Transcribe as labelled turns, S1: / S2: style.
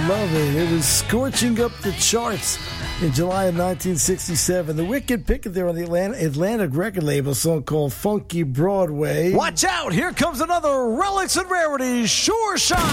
S1: love it. It was scorching up the charts in July of 1967. The Wicked picked it there on the Atlantic record label, a song called Funky Broadway.
S2: Watch out! Here comes another Relics and Rarities Sure Shot.